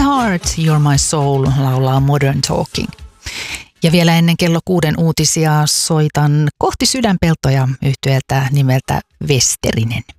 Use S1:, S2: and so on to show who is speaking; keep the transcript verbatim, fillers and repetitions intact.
S1: heart, you're my soul, laulaa Modern Talking. Ja vielä ennen kello kuuden uutisia soitan Kohti sydänpeltoja yhtyeeltä nimeltä Westerinen.